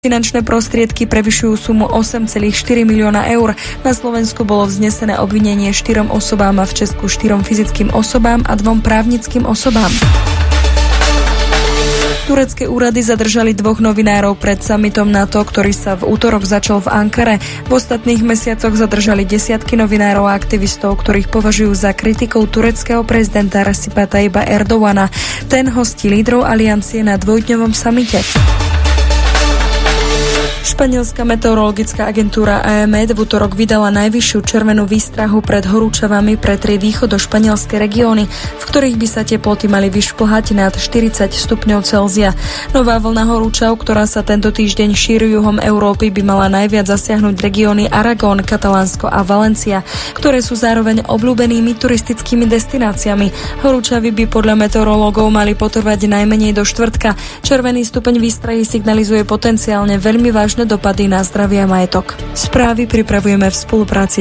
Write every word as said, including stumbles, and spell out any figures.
Finančné prostriedky prevyšujú sumu osem celá štyri milióna eur. Na Slovensku bolo vznesené obvinenie štyrom osobám a v Česku štyrom fyzickým osobám a dvom právnickým osobám. Turecké úrady zadržali dvoch novinárov pred summitom NATO, ktorý sa v útorok začal v Ankare. V ostatných mesiacoch zadržali desiatky novinárov a aktivistov, ktorých považujú za kritikov tureckého prezidenta Recipa Tayyipa Erdogana. Ten hostí lídrov aliancie na dvojdňovom summite. Španielská meteorologická agentúra á em é v útorok vydala najvyššiu červenú výstrahu pred horúčavami pre tri východošpanielske regióny, v ktorých by sa teploty mali vyšplhať nad štyridsať stupňov Celzia. Nová vlna horúčav, ktorá sa tento týždeň šíri juhom Európy, by mala najviac zasiahnuť regióny Aragón, Katalánsko a Valencia, ktoré sú zároveň obľúbenými turistickými destináciami. Horúčavy by podľa meteorológov mali potrvať najmenej do štvrtka. Červený stupeň výstrahy signalizuje potenciálne veľmi vážne dopady na zdravie a majetok. Správy pripravujeme v spolupráci